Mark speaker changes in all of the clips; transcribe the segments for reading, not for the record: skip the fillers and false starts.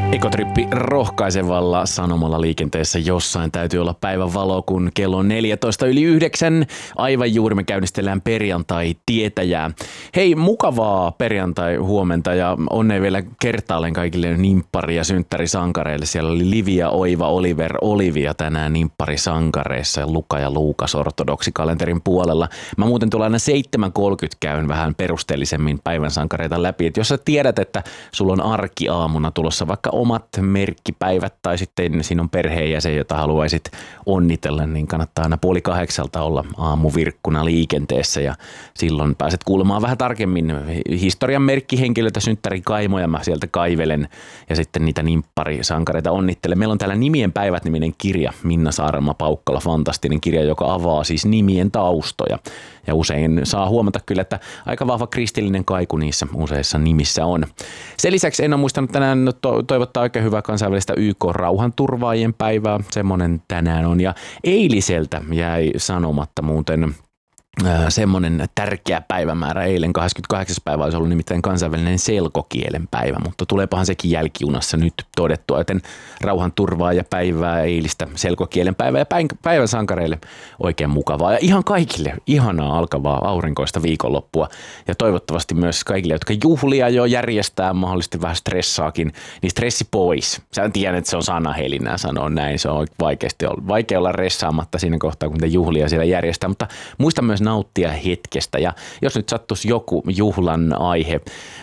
Speaker 1: Ekotrippi rohkaisevalla sanomalla liikenteessä jossain täytyy olla päivän valo, kun kello on 9:14. Aivan juuri me käynnistellään perjantai-tietäjää. Hei, mukavaa perjantai-huomenta ja onnea vielä kertaalleen kaikille nimppari- ja synttärisankareille. Siellä oli Livia, Oiva, Oliver, Olivia tänään nimpparisankareissa ja Luka ja Luukas ortodoksikalenterin puolella. Mä muuten tulen aina 7.30 käyn vähän perusteellisemmin päivän sankareita läpi. Et jos sä tiedät, että sulla on arkiaamuna tulossa vaikka omat merkkipäivät tai sitten siinä on perheenjäsen, jota haluaisit onnitella, niin kannattaa aina 7:30 olla aamuvirkkuna liikenteessä ja silloin pääset kuulemaan vähän tarkemmin historian merkkihenkilöitä, synttärikaimoja mä sieltä kaivelen ja sitten niitä nimpparisankareita onnittelen. Meillä on täällä Nimien päivät -niminen kirja, Minna Saarelma-Paukkala, fantastinen kirja, joka avaa siis nimien taustoja ja usein saa huomata kyllä, että aika vahva kristillinen kaiku niissä useissa nimissä on. Sen lisäksi en ole muistanut tänään toivottaa oikein hyvää kansainvälistä YK-rauhanturvaajien päivää. Semmoinen tänään on. Ja eiliseltä jäi sanomatta muuten semmoinen tärkeä päivämäärä. Eilen 28. päivä olisi ollut nimittäin kansainvälinen selkokielen päivä, mutta tuleepahan sekin jälkijunassa nyt todettua, joten rauhanturvaaja päivää, eilistä selkokielen päivää ja päivän sankareille oikein mukavaa. Ja ihan kaikille ihanaa alkavaa aurinkoista viikonloppua ja toivottavasti myös kaikille, jotka juhlia jo järjestää, mahdollisesti vähän stressaakin, niin stressi pois. Sä tiedän, että se on sanahelinää sanoa näin, se on vaikea olla ressaamatta siinä kohtaa, kun mitä juhlia siellä järjestää, mutta muista myös nauttia hetkestä ja jos nyt sattuisi joku juhlan aihe,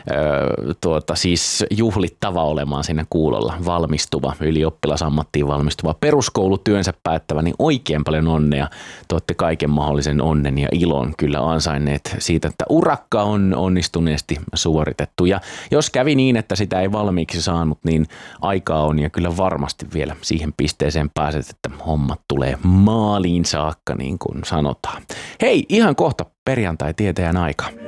Speaker 1: siis juhlittava olemaan siinä kuulolla, valmistuva, ylioppilasammattiin valmistuva, peruskoulutyönsä päättävä, niin oikein paljon onnea. Te olette kaiken mahdollisen onnen ja ilon kyllä ansainneet siitä, että urakka on onnistuneesti suoritettu ja jos kävi niin, että sitä ei valmiiksi saanut, niin aikaa on ja kyllä varmasti vielä siihen pisteeseen pääset, että hommat tulee maaliin saakka niin kuin sanotaan. Hei, ihan kohta perjantai-tietäjän aika.